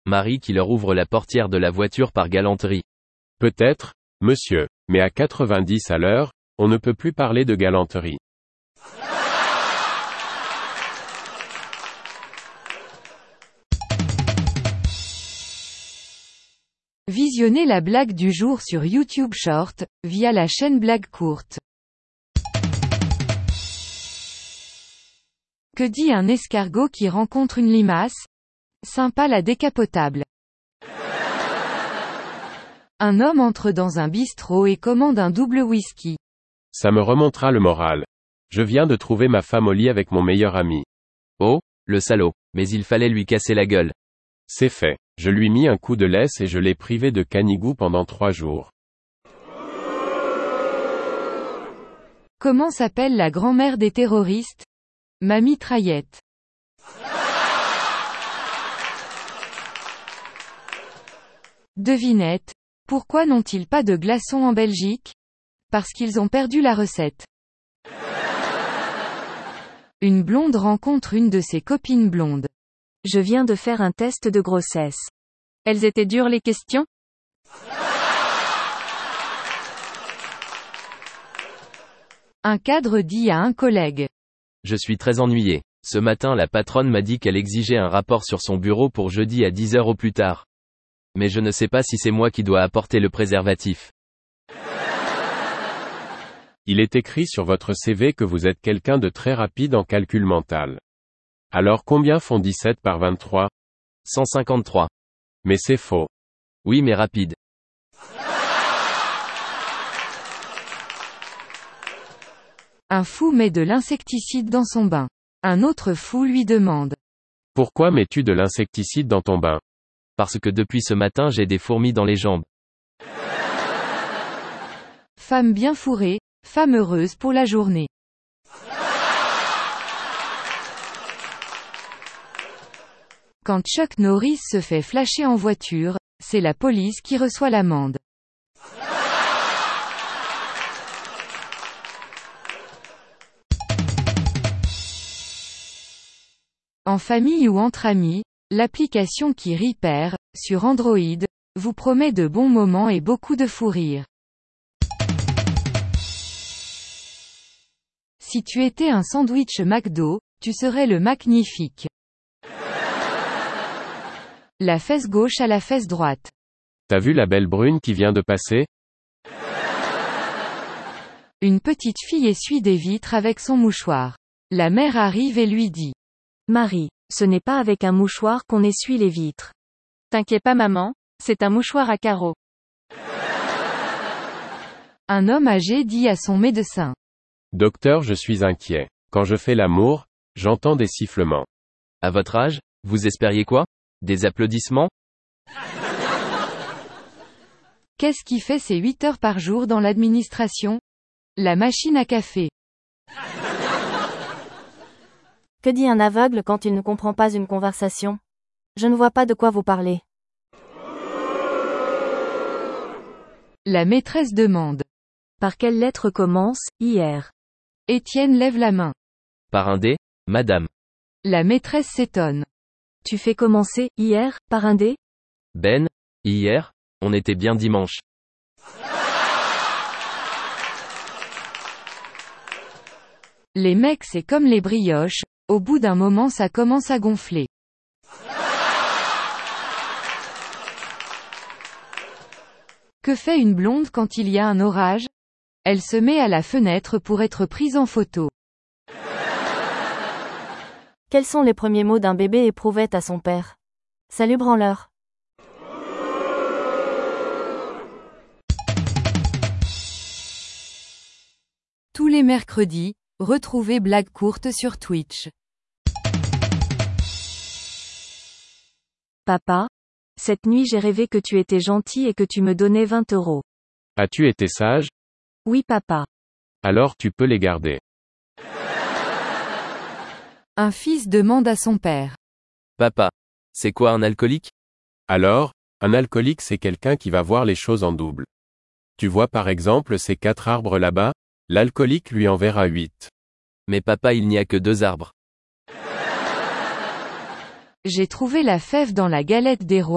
Marie qui leur ouvre la portière de la voiture par galanterie. Peut-être, monsieur, mais à 90 à l'heure, on ne peut plus parler de galanterie. Visionnez la blague du jour sur YouTube Short, via la chaîne Blague Courte. Que dit un escargot qui rencontre une limace? Sympa la décapotable. Un homme entre dans un bistrot et commande un double whisky. Ça me remontera le moral. Je viens de trouver ma femme au lit avec mon meilleur ami. Oh, le salaud, mais il fallait lui casser la gueule. C'est fait. Je lui mis un coup de laisse et je l'ai privé de canigou pendant 3 jours. Comment s'appelle la grand-mère des terroristes? Ma mitraillette. Devinette. Pourquoi n'ont-ils pas de glaçons en Belgique? Parce qu'ils ont perdu la recette. Une blonde rencontre une de ses copines blondes. Je viens de faire un test de grossesse. Elles étaient dures les questions? Un cadre dit à un collègue. Je suis très ennuyé. Ce matin la patronne m'a dit qu'elle exigeait un rapport sur son bureau pour jeudi à 10 h au plus tard. Mais je ne sais pas si c'est moi qui dois apporter le préservatif. Il est écrit sur votre CV que vous êtes quelqu'un de très rapide en calcul mental. Alors combien font 17 par 23? 153. Mais c'est faux. Oui mais rapide. Un fou met de l'insecticide dans son bain. Un autre fou lui demande. Pourquoi mets-tu de l'insecticide dans ton bain? Parce que depuis ce matin j'ai des fourmis dans les jambes. Femme bien fourrée, femme heureuse pour la journée. Quand Chuck Norris se fait flasher en voiture, c'est la police qui reçoit l'amende. En famille ou entre amis, l'application qui rit perd, sur Android, vous promet de bons moments et beaucoup de fou rire. Si tu étais un sandwich McDo, tu serais le magnifique. La fesse gauche à la fesse droite. T'as vu la belle brune qui vient de passer? Une petite fille essuie des vitres avec son mouchoir. La mère arrive et lui dit. Marie, ce n'est pas avec un mouchoir qu'on essuie les vitres. T'inquiète pas maman, c'est un mouchoir à carreaux. Un homme âgé dit à son médecin. Docteur, je suis inquiet. Quand je fais l'amour, j'entends des sifflements. À votre âge, vous espériez quoi? Des applaudissements? Qu'est-ce qui fait ses 8 heures par jour dans l'administration? La machine à café. Que dit un aveugle quand il ne comprend pas une conversation? Je ne vois pas de quoi vous parlez. La maîtresse demande. Par quelle lettre commence, hier? Étienne lève la main. Par un dé, madame. La maîtresse s'étonne. Tu fais commencer, hier, par un dé? Ben, hier, on était bien dimanche. Les mecs c'est comme les brioches, au bout d'un moment ça commence à gonfler. Que fait une blonde quand il y a un orage? Elle se met à la fenêtre pour être prise en photo. Quels sont les premiers mots d'un bébé éprouvette à son père? Salut branleur. Tous les mercredis, retrouvez Blague Courte sur Twitch. Papa, cette nuit j'ai rêvé que tu étais gentil et que tu me donnais 20 €. As-tu été sage? Oui papa. Alors tu peux les garder. Un fils demande à son père. Papa, c'est quoi un alcoolique? Alors, un alcoolique c'est quelqu'un qui va voir les choses en double. Tu vois par exemple ces 4 arbres là-bas? L'alcoolique lui en verra 8. Mais papa il n'y a que 2 arbres. J'ai trouvé la fève dans la galette des rois.